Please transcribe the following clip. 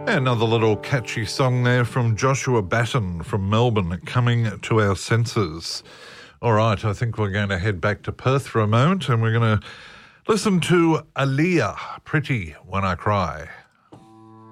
Another little catchy song there from Joshua Batten from Melbourne, Coming to Our Senses. All right, I think we're going to head back to Perth for a moment and we're going to listen to Aaliyah, Pretty When I Cry.